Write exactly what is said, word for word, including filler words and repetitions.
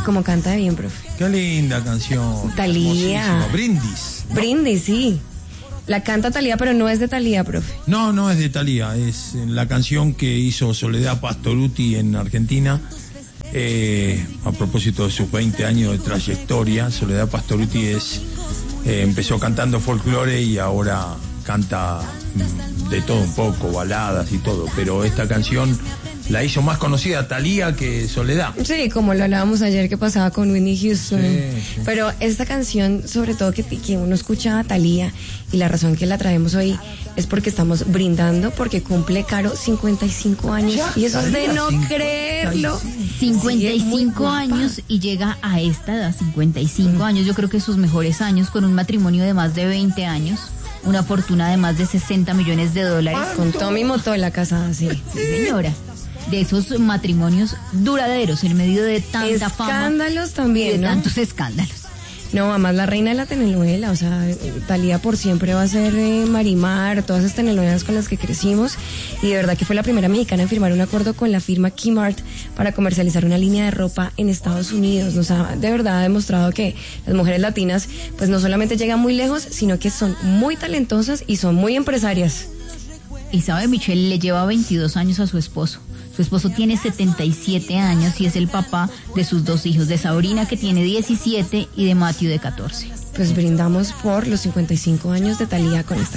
como canta bien, profe. Qué linda canción. Thalía. Brindis. ¿No? Brindis, sí. La canta Thalía, pero no es de Thalía, profe. No, no es de Thalía, es la canción que hizo Soledad Pastorutti en Argentina, eh, a propósito de sus veinte años de trayectoria. Soledad Pastorutti es, eh, empezó cantando folclore y ahora canta mm, de todo un poco, baladas y todo, pero esta canción la hizo más conocida Thalía que Soledad. Sí, como lo hablábamos ayer que pasaba con Whitney Houston. Sí, sí. Pero esta canción, sobre todo que, que uno escucha a Thalía, y la razón que la traemos hoy es porque estamos brindando porque cumple Caro cincuenta y cinco años. Ya, Y eso es de Thalía, no cincuenta creerlo. cincuenta y Sí, es muy cinco guapa. años y llega a esta edad, cincuenta y cinco años, yo creo que sus mejores años, con un matrimonio de más de veinte años, una fortuna de más de sesenta millones de dólares. Con Tommy Motola casada, sí. Sí, señora. De esos matrimonios duraderos en medio de tanta fama. Escándalos Y también, de ¿no? tantos escándalos. No, además la reina de la telenovela, o sea, Thalía por siempre va a ser eh, Marimar, todas esas telenovelas con las que crecimos, y de verdad que fue la primera mexicana en firmar un acuerdo con la firma Kmart para comercializar una línea de ropa en Estados Unidos. O sea, de verdad ha demostrado que las mujeres latinas pues no solamente llegan muy lejos, sino que son muy talentosas y son muy empresarias. Y sabe, Michelle le lleva veintidós años a su esposo. Su esposo tiene setenta y siete años y es el papá de sus dos hijos, de Sabrina, que tiene diecisiete, y de Matthew, de catorce. Pues brindamos por los cincuenta y cinco años de Thalía con esta